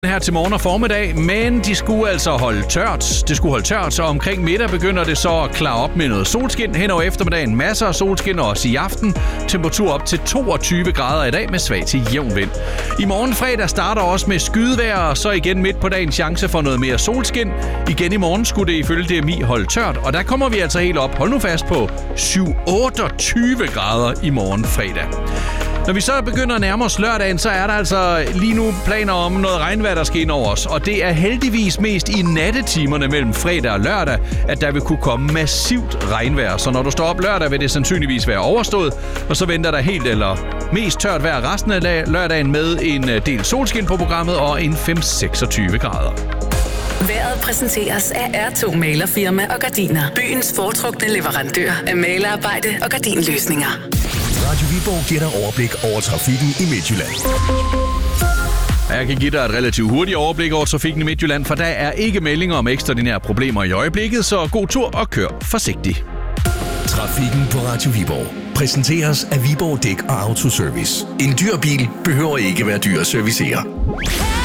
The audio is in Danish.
her til morgen og formiddag, men de skulle altså holde tørt. Det skulle holde tørt, så omkring middag begynder det så at klare op med noget solskin. Hen over eftermiddagen masser af solskin, og også i aften temperatur op til 22 grader i dag med svag til jævn vind. I morgen fredag starter også med skydevejr, og så igen midt på dagen chance for noget mere solskin. Igen i morgen skulle det ifølge DMI holde tørt, og der kommer vi altså helt op, hold nu fast på 28 grader i morgen fredag. Når vi så begynder at nærme os lørdagen, så er der altså lige nu planer om noget regnvejr, der skal ind over os. Og det er heldigvis mest i nattetimerne mellem fredag og lørdag, at der vil kunne komme massivt regnvejr. Så når du står op lørdag, vil det sandsynligvis være overstået. Og så venter der helt eller mest tørt vejr resten af lørdagen med en del solskin på programmet og en 5-26 grader. Vejret præsenteres af R2 Malerfirma og Gardiner. Byens foretrukne leverandør af malerarbejde og gardinløsninger. Radio Viborg giver dig overblik over trafikken i Midtjylland. Jeg kan give dig et relativt hurtigt overblik over trafikken i Midtjylland, for der er ikke meldinger om ekstraordinære problemer i øjeblikket, så god tur og kør forsigtigt. Trafikken på Radio Viborg præsenteres af Viborg Dæk og Autoservice. En dyr bil behøver ikke være dyr at servicere.